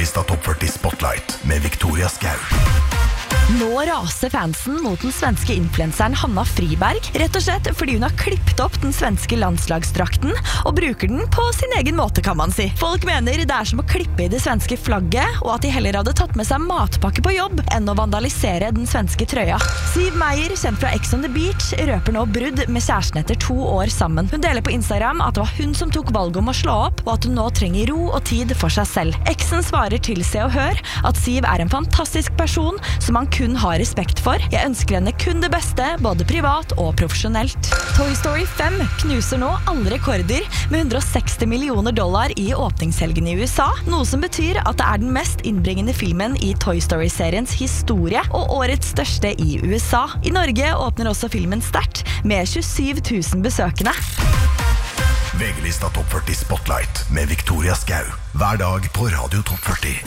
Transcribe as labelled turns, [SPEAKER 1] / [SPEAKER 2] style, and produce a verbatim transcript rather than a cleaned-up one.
[SPEAKER 1] VG-lista Topp førti Spotlight med Victoria Skau.
[SPEAKER 2] Nå raser fansen mot den svenske influenseren Hanna Friberg, rett og slett fordi hun har klippet opp den svenske landslagsdrakten og bruker den på sin egen måte, kan man si. Folk mener det er som å klippe i det svenske flagget, og at de heller hadde tatt med seg matpakke på jobb enn å vandalisere den svenske trøya. Siv Meyer, kjent fra Ex on the Beach, røper nå brudd med kjæresten etter to år sammen. Hun deler på Instagram at det var hun som tok valget om å slå opp, og at hun nå trenger ro og tid for seg selv. Eksen svarer til Se og Hør at Siv er en fantastisk person som man kun har respekt for. Jeg ønsker henne kun det beste, både privat og profesjonelt. Toy Story fem knuser nå alle rekorder med hundre og seksti millioner dollar i åpningshelgen i U S A, noe som betyr at det er den mest innbringende filmen i Toy Story-seriens historie, og årets største i U S A. I Norge åpner også filmen sterkt, med tjuesyv tusen besøkende.
[SPEAKER 1] VG-lista Topp førti Spotlight med Victoria Skau. Hver dag på Radio Topp førti.